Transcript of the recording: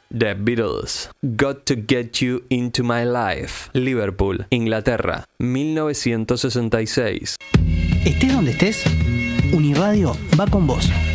The Beatles. Got to Get You Into My Life. Liverpool, Inglaterra, 1966. Estés donde estés, Uniradio va con vos.